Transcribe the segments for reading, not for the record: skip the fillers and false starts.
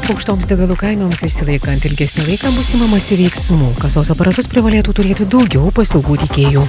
Aukštoms degalų kainoms išsilaikant ilgesnį laiką bus imamasi veiksmų. Kasos aparatus privalėtų turėti daugiau paslaugų teikėjų.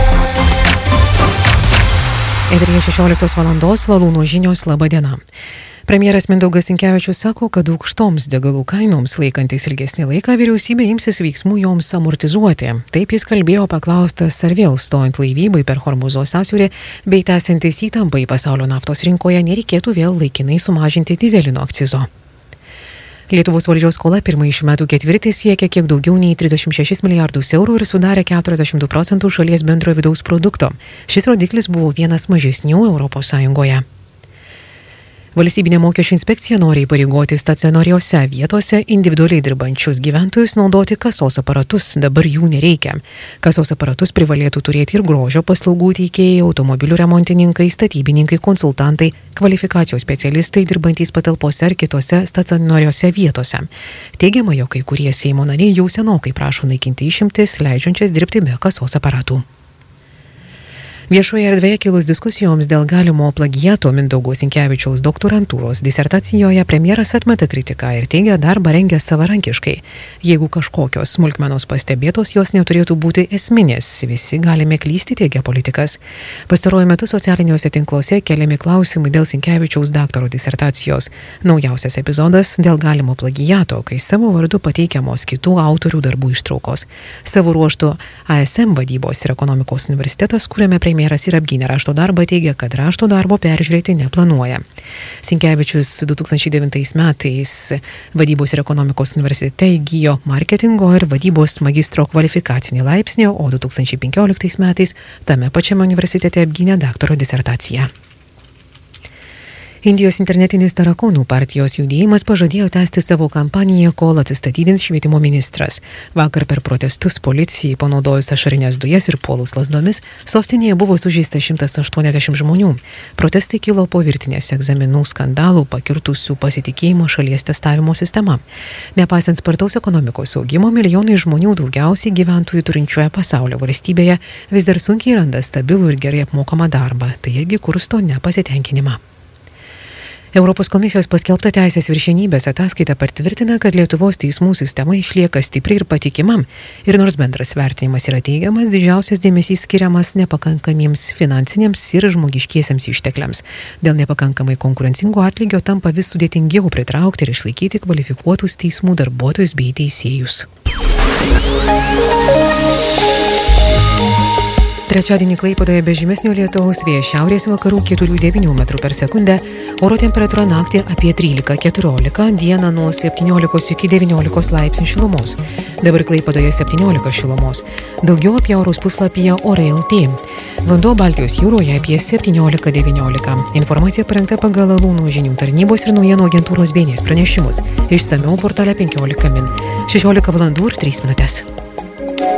Eteryje 16 valandos Lalūno žinios, laba diena. Premjeras Mindaugas Sinkevičius sako, kad aukštoms degalų kainoms laikantis ilgesnį laiką vyriausybė imsis veiksmų joms amortizuoti. Taip jis kalbėjo paklaustas, ar vėl stojant laivybai per Hormūzo sąsiaurį bei tęsiantis įtampai pasaulio naftos rinkoje nereikėtų vėl laikinai sumažinti dyzelino akcizo. Lietuvos valdžios skola pirmąjį šių metų ketvirtį siekia kiek daugiau nei 36 milijardus eurų ir sudarė 42% šalies bendrojo vidaus produkto. Šis rodiklis buvo vienas mažesnių Europos Sąjungoje. Valstybinė mokesčių inspekcija nori įpareigoti stacionariose vietose individualiai dirbančius gyventojus naudoti kasos aparatus, dabar jų nereikia. Kasos aparatus privalėtų turėti ir grožio paslaugų teikėjai, automobilių remontininkai, statybininkai, konsultantai, kvalifikacijos specialistai dirbantys patalpose ar kitose stacionariose vietose. Teigiama, jog kai kurie Seimo nariai jau senokai prašo naikinti išimtis, leidžiančias dirbti be kasos aparatų. Viešoje erdvėje kilus diskusijoms dėl galimo plagiato Mindaugo Sinkevičiaus doktorantūros disertacijoje premjeras atmeta kritiką ir teigia darbą rengęs savarankiškai. Jeigu kažkokios smulkmenos pastebėtos, jos neturėtų būti esminės. Visi galime klysti, teigia politikas. Pastaruoju metu socialiniuose tinkluose keliami klausimai dėl Sinkevičiaus daktaro disertacijos. Naujausias epizodas dėl galimo plagiato, kai savo vardu pateikiamos kitų autorių darbų ištraukos. Savo ruožtu ASM vadybos ir ekonomikos universitetas, kuriame premjeras ir apgynė rašto darbą, teigia, kad rašto darbo peržiūrėti neplanuoja. Sinkevičius 2009 metais vadybos ir ekonomikos universitete įgijo marketingo ir vadybos magistro kvalifikacinį laipsnį, o 2015 metais tame pačiame universitete apgynė daktaro disertaciją. Indijos internetinis Tarakonų partijos judėjimas pažadėjo tęsti savo kampaniją, kol atsistatydins švietimo ministras. Vakar per protestus policijai panaudojus ašarines dujas ir puolus lazdomis, sostinėje buvo sužeista 180 žmonių. Protestai kilo po virtinės egzaminų skandalų, pakirtusių pasitikėjimo šalies testavimo sistema. Nepaisant spartaus ekonomikos augimo, milijonai žmonių, daugiausiai gyventojų turinčioje pasaulio valstybėje, vis dar sunkiai randa stabilų ir gerai apmokamą darbą. Tai irgi kursto nepasitenkinimą. Europos komisijos paskelbta teisės viršenybės ataskaita patvirtina, kad Lietuvos teismų sistema išlieka stipri ir patikima. Ir nors bendras vertinimas yra teigiamas, didžiausias dėmesys skiriamas nepakankamiems finansiniams ir žmogiškiesiems ištekliams. Dėl nepakankamai konkurencingo atlygio tampa vis sudėtingiau pritraukti ir išlaikyti kvalifikuotus teismų darbuotojus bei teisėjus. Trečiadienį Klaipėdoje be žymesnio lietaus, vėjas šiaurės vakarų 4–9 m/s, oro temperatūra naktį apie 13–14, dieną nuo 17 iki 19 laipsnių šilumos. Dabar Klaipėdoje 17 šilumos. Daugiau apie orus puslapyje Orai LT. Vanduo Baltijos jūroje apie 17–19. Informacija parengta pagal Lalūno žinių tarnybos ir naujienų agentūros BNS pranešimus. Išsamiau portale 15 min. 16 valandų ir 3 minutės.